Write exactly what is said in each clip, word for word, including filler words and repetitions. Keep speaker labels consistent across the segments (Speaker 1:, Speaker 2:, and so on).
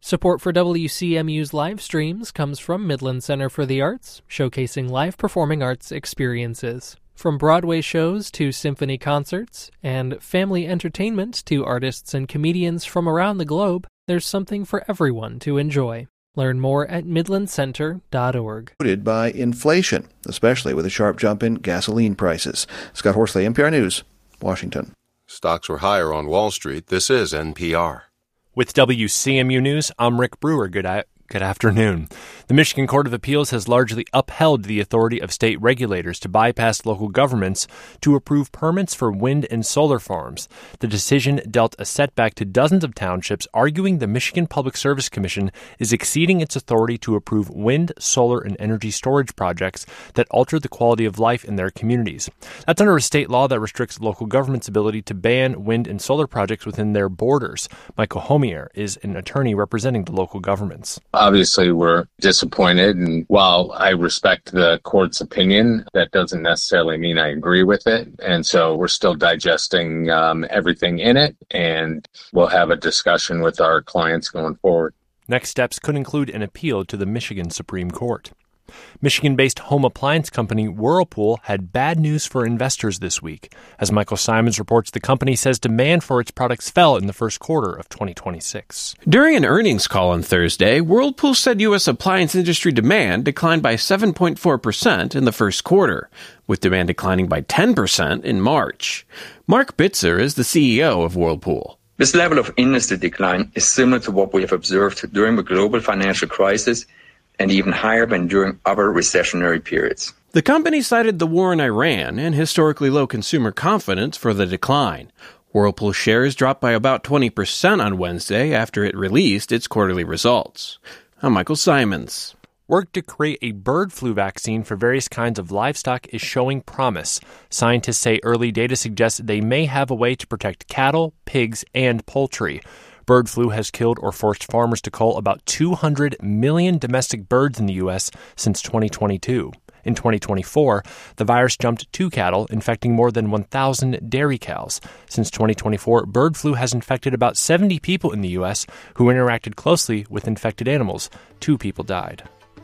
Speaker 1: Support for W C M U's live streams comes from Midland Center for the Arts, showcasing live performing arts experiences. From Broadway shows to symphony concerts, and family entertainment to artists and comedians from around the globe, there's something for everyone to enjoy. Learn more at midland center dot org.
Speaker 2: By inflation, especially with a sharp jump in gasoline prices. Scott Horsley, N P R News, Washington.
Speaker 3: Stocks were higher on Wall Street. This is N P R.
Speaker 4: With W C M U News, I'm Rick Brewer. Good a- Good afternoon. The Michigan Court of Appeals has largely upheld the authority of state regulators to bypass local governments to approve permits for wind and solar farms. The decision dealt a setback to dozens of townships, arguing the Michigan Public Service Commission is exceeding its authority to approve wind, solar, and energy storage projects that alter the quality of life in their communities. That's under a state law that restricts local government's ability to ban wind and solar projects within their borders. Michael Homier is an attorney representing the local governments.
Speaker 5: Obviously, we're disappointed, and while I respect the court's opinion, that doesn't necessarily mean I agree with it. And so we're still digesting um, everything in it, and we'll have a discussion with our clients going forward.
Speaker 4: Next steps could include an appeal to the Michigan Supreme Court. Michigan-based home appliance company Whirlpool had bad news for investors this week. As Michael Simons reports, the company says demand for its products fell in the first quarter of twenty twenty-six.
Speaker 6: During an earnings call on Thursday, Whirlpool said U S appliance industry demand declined by seven point four percent in the first quarter, with demand declining by ten percent in March. Mark Bitzer is the C E O of Whirlpool.
Speaker 7: This level of industry decline is similar to what we have observed during the global financial crisis, and even higher than during other recessionary periods.
Speaker 6: The company cited the war in Iran and historically low consumer confidence for the decline. Whirlpool shares dropped by about twenty percent on Wednesday after it released its quarterly results. I'm Michael Simons.
Speaker 4: Work to create a bird flu vaccine for various kinds of livestock is showing promise. Scientists say early data suggests they may have a way to protect cattle, pigs, and poultry. Bird flu has killed or forced farmers to cull about two hundred million domestic birds in the U S since twenty twenty-two. In twenty twenty-four, the virus jumped two cattle, infecting more than one thousand dairy cows. Since twenty twenty-four, bird flu has infected about seventy people in the U S who interacted closely with infected animals. Two people died.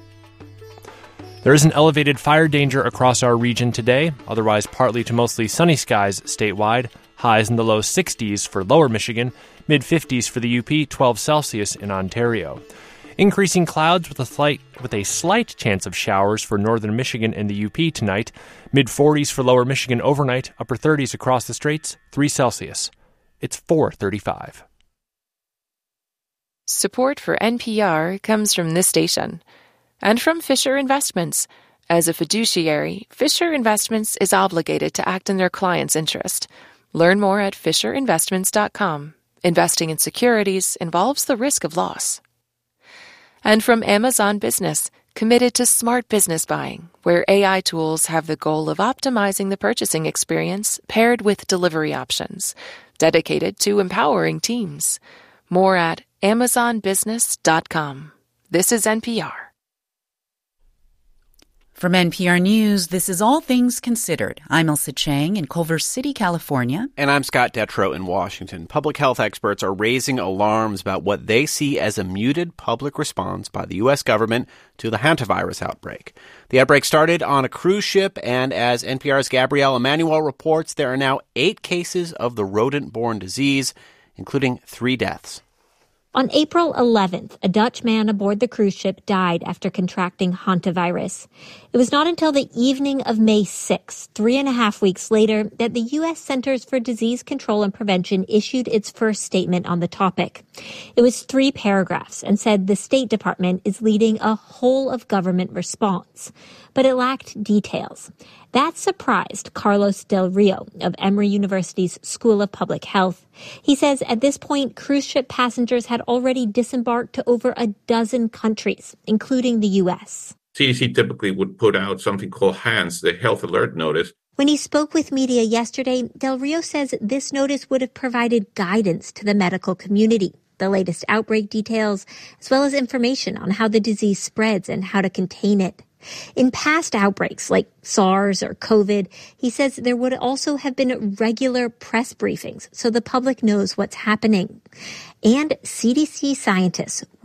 Speaker 4: There is an elevated fire danger across our region today, otherwise partly to mostly sunny skies statewide. Highs in the low sixties for lower Michigan, mid-fifties for the U P, twelve Celsius in Ontario. Increasing clouds with a slight with a slight chance of showers for northern Michigan and the U P tonight, mid-forties for lower Michigan overnight, upper thirties across the Straits, three Celsius. It's four thirty-five.
Speaker 8: Support for N P R comes from this station and from Fisher Investments. As a fiduciary, Fisher Investments is obligated to act in their client's interest. Learn more at fisher investments dot com. Investing in securities involves the risk of loss. And from Amazon Business, committed to smart business buying, where A I tools have the goal of optimizing the purchasing experience paired with delivery options, dedicated to empowering teams. More at amazon business dot com. This is N P R.
Speaker 9: From N P R News, this is All Things Considered. I'm Elsa Chang in Culver City, California.
Speaker 10: And I'm Scott Detrow in Washington. Public health experts are raising alarms about what they see as a muted public response by the U S government to the hantavirus outbreak. The outbreak started on a cruise ship, and as N P R's Gabrielle Emanuel reports, there are now eight cases of the rodent-borne disease, including three deaths.
Speaker 11: On April eleventh, a Dutch man aboard the cruise ship died after contracting hantavirus. It was not until the evening of May sixth, three and a half weeks later, that the U S Centers for Disease Control and Prevention issued its first statement on the topic. It was three paragraphs and said the State Department is leading a whole-of-government response. But it lacked details. That surprised Carlos Del Rio of Emory University's School of Public Health. He says at this point, cruise ship passengers had already disembarked to over a dozen countries, including the U S.
Speaker 12: C D C typically would put out something called HANS, the Health Alert Notice.
Speaker 11: When he spoke with media yesterday, Del Rio says this notice would have provided guidance to the medical community, the latest outbreak details, as well as information on how the disease spreads and how to contain it. In past outbreaks like SARS or COVID, he says there would also have been regular press briefings so the public knows what's happening. And C D C scientists